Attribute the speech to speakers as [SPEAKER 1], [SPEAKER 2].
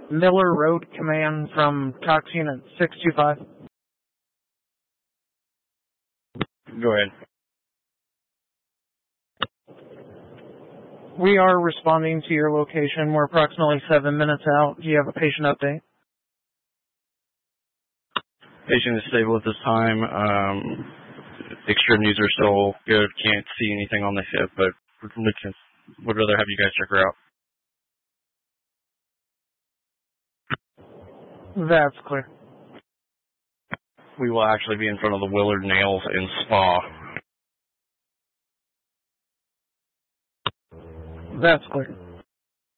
[SPEAKER 1] Miller Road Command from Cox Unit 625.
[SPEAKER 2] Go ahead.
[SPEAKER 1] We are responding to your location. We're approximately 7 minutes out. Do you have a patient update?
[SPEAKER 2] Patient is stable at this time. Extremities are still good. Can't see anything on the hip, but would rather have you guys check her out.
[SPEAKER 1] That's clear.
[SPEAKER 2] We will actually be in front of the Willard Nails and Spa.
[SPEAKER 1] That's clear.